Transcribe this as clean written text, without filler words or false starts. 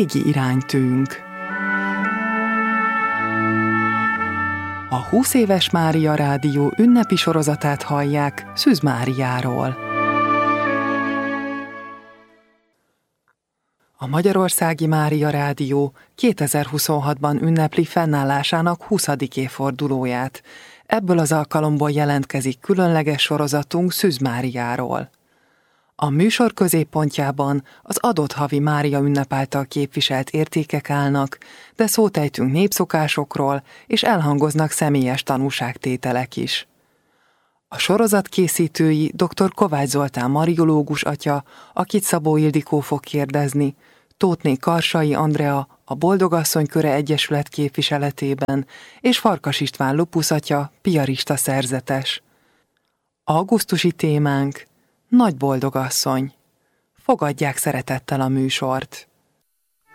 régi iránytűnk. A 20 éves Mária Rádió ünnepi sorozatát hallják Szűz Máriáról. A Magyarországi Mária Rádió 2026-ban ünnepli fennállásának 20. évfordulóját. Ebből az alkalomból jelentkezik különleges sorozatunk Szűz Máriáról. A műsor középpontjában az adott havi Mária ünnep által képviselt értékek állnak, de szót ejtünk népszokásokról, és elhangoznak személyes tanúságtételek is. A sorozat készítői dr. Kovács Zoltán mariológus atya, akit Szabó Ildikó fog kérdezni, Tóthné Karsai Andrea a Boldogasszony Köre Egyesület képviseletében, és Farkas István Lupusz atya, piarista szerzetes. Augusztusi témánk: Nagy Boldogasszony. Fogadják szeretettel a műsort!